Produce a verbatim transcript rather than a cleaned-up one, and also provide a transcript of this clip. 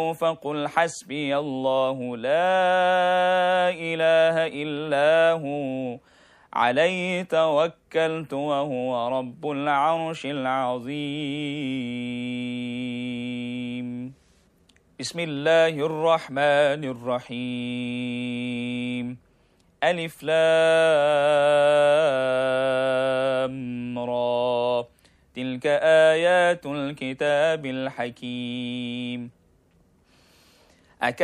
فقل حسبي الله لا إله إلا هو عليه توكلت وهو رب العرش العظيم. بسم الله الرحمن الرحيم. ألف لام را تلك آيات الكتاب الحكيم